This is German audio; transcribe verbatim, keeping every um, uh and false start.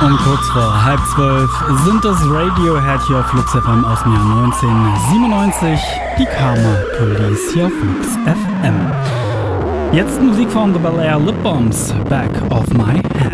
Um kurz vor halb zwölf sind das Radiohead hier auf Flux F M aus dem Jahr neunzehnhundertsiebenundneunzig, die Karma Police hier auf Flux F M. Jetzt Musik von The Bel Air Lip Bombs, Back of My Head.